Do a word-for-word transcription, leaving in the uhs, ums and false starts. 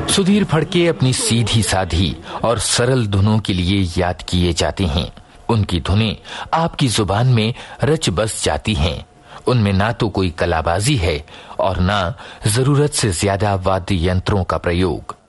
सुधीर फड़के अपनी सीधी साधी और सरल धुनों के लिए याद किए जाते हैं। उनकी धुनें आपकी जुबान में रच बस जाती हैं। उनमें ना तो कोई कलाबाजी है और ना जरूरत से ज्यादा वाद्य यंत्रों का प्रयोग।